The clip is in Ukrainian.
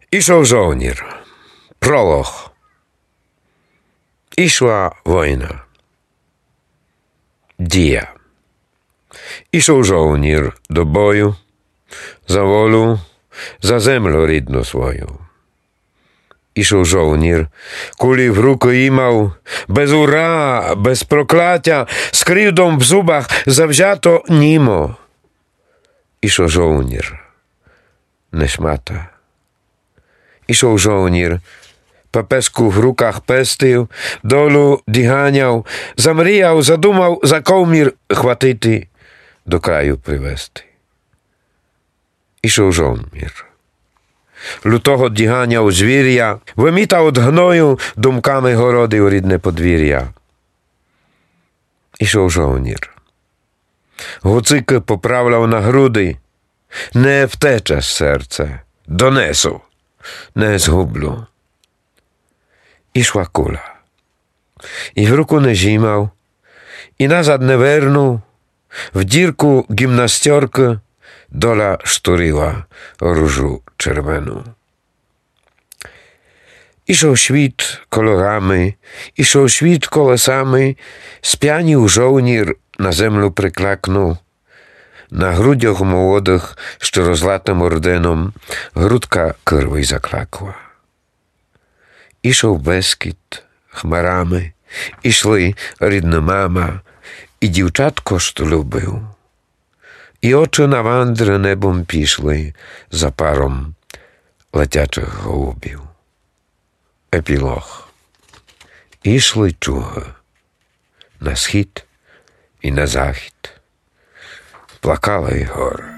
Ішов жовнір. Пролог. Ішла війна. Дія. Ішов жовнір до бою, за волю, за землю рідну свою. Ішов жовнір, кулі в руки імав, без ура, без прокляття, з кривдом в зубах завзято німо. Ішов жовнір, не шмата. Ішов жовнір, папеску в руках пестив, долу діганяв, замріяв, задумав за ковмір хватити, до краю привести. Ішов жовнір. Лютого діганяв звір'я, вимітав од гною, думками городив рідне подвір'я. Ішов жовнір. Гуцики поправляв на груди, не втече серце, донесу, не згублю. Ішла куля. І в руку не зімав, і назад не вернув, в дірку гімнастерки доля штурила różu czerwoną. Ішов świt kolorami, ішов świt колесами, сп'янів жовнір, на землю приклакнув. На грудях молодих, що розлатим орденом, грудка кирви заклакла. Ішов Бескід хмарами, ішли рідна мама, і дівчатко, що любив. І очі на вандри небом пішли за паром летячих голубів. Епілог. Ішли чуги на схід і на захід. Плакали гори.